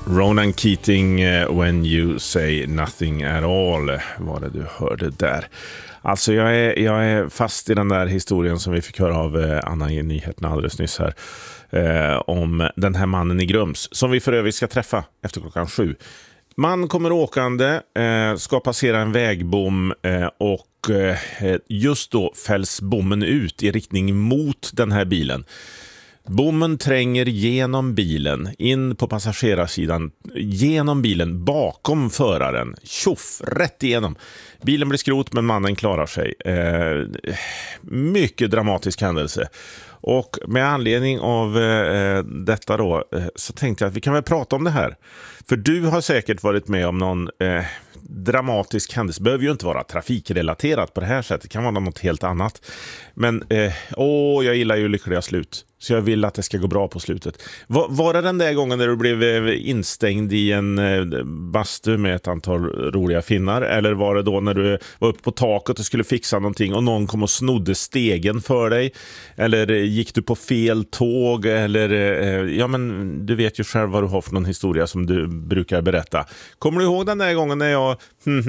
Ronan Keating, When You Say Nothing At All, var det du hörde där. Alltså jag är fast i den där historien som vi fick höra av Anna i nyheterna alldeles nyss här, om den här mannen i Grums som vi för övrigt ska träffa efter 7:00. Man kommer åkande, ska passera en vägbom och just då fälls bommen ut i riktning mot den här bilen. Bommen tränger genom bilen, in på passagerarsidan, genom bilen, bakom föraren. Tjoff, rätt igenom. Bilen blir skrot men mannen klarar sig. Mycket dramatisk händelse. Och med anledning av detta då så tänkte jag att vi kan väl prata om det här. För du har säkert varit med om någon dramatisk händelse. Det behöver ju inte vara trafikrelaterat på det här sättet. Det kan vara något helt annat. Men jag gillar ju lyckliga slut. Så jag vill att det ska gå bra på slutet. Var det den där gången när du blev instängd i en bastu med ett antal roliga finnar? Eller var det då när du var uppe på taket och skulle fixa någonting och någon kom och snodde stegen för dig? Eller gick du på fel tåg? Eller, ja men du vet ju själv vad du har för någon historia som du brukar berätta. Kommer du ihåg den där gången när jag...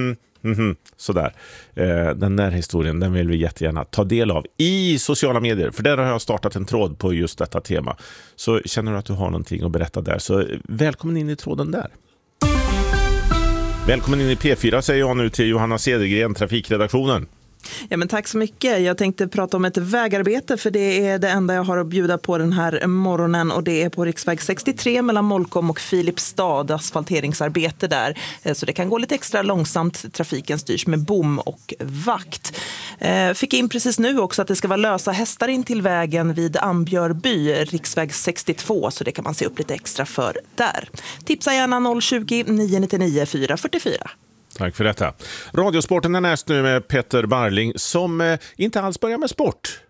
sådär. Den där historien, den vill vi jättegärna ta del av i sociala medier, för där har jag startat en tråd på just detta tema. Så känner du att du har någonting att berätta där, så välkommen in i tråden där. Välkommen in i P4 säger jag nu till Johanna Cedergren, trafikredaktionen. Ja, men tack så mycket. Jag tänkte prata om ett vägarbete, för det är det enda jag har att bjuda på den här morgonen, och det är på riksväg 63 mellan Molkom och Filipstad, asfalteringsarbete där. Så det kan gå lite extra långsamt. Trafiken styrs med bom och vakt. Fick in precis nu också att det ska vara lösa hästar in till vägen vid Ambjörby, riksväg 62, så det kan man se upp lite extra för där. Tipsa gärna 020 999 444. Tack för detta. Radiosporten är näst nu med Petter Barling som inte alls börjar med sport.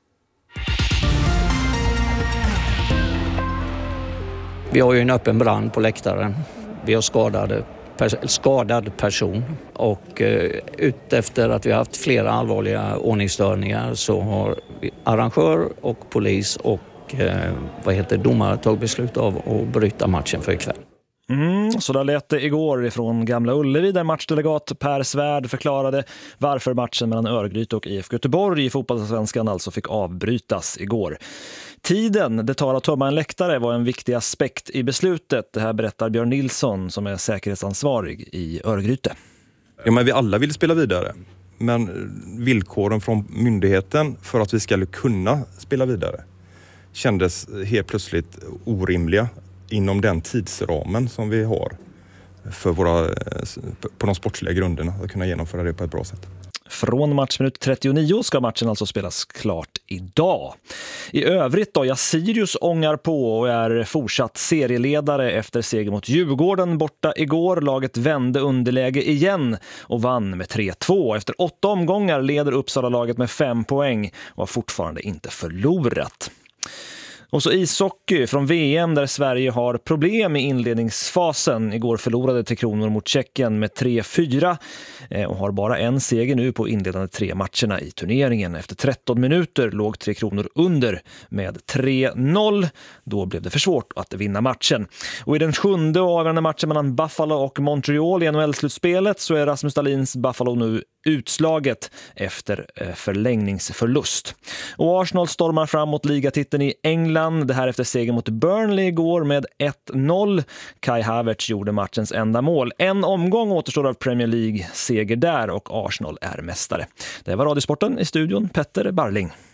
Vi har ju en öppen brand på läktaren. Vi har skadad person, och utefter att vi har haft flera allvarliga ordningsstörningar så har arrangör och polis och domare tagit beslut av att bryta matchen för ikväll. Så där lät det igår ifrån Gamla Ullevi, där matchdelegat Per Svärd förklarade varför matchen mellan Örgryte och IFK Göteborg i fotbollsvenskan alltså fick avbrytas igår. Tiden det tar att tömma en läktare var en viktig aspekt i beslutet. Det här berättar Björn Nilsson som är säkerhetsansvarig i Örgryte. Ja, men vi alla vill spela vidare. Men villkoren från myndigheten för att vi ska kunna spela vidare kändes helt plötsligt orimliga inom den tidsramen som vi har för på de sportsliga grunderna att kunna genomföra det på ett bra sätt. Från matchminut 39 ska matchen alltså spelas klart idag. I övrigt då, Sirius ångar på och är fortsatt serieledare efter seger mot Djurgården borta igår. Laget vände underläge igen och vann med 3-2. Efter 8 omgångar leder Uppsala-laget med 5 poäng och har fortfarande inte förlorat. Och så ishockey från VM där Sverige har problem i inledningsfasen. Igår förlorade Tre Kronor mot Tjeckien med 3-4 och har bara en seger nu på inledande 3 matcherna i turneringen. Efter 13 minuter låg Tre Kronor under med 3-0. Då blev det för svårt att vinna matchen. Och i den 7:e och avgörande matchen mellan Buffalo och Montreal i NHL-slutspelet så är Rasmus Dahlins Buffalo nu utslaget efter förlängningsförlust. Och Arsenal stormar fram mot ligatiteln i England. Det här efter seger mot Burnley igår med 1-0. Kai Havertz gjorde matchens enda mål. En omgång återstår av Premier League, seger där, och Arsenal är mästare. Det var Radiosporten, i studion Petter Barling.